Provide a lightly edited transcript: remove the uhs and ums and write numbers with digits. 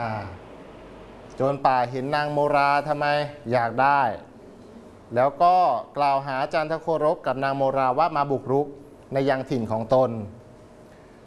โจรป่าเห็นนางโมราทำไมอยากได้แล้วก็กล่าวหาจันทโครบกับนางโมราว่ามาบุกรุกในยังถิ่นของตน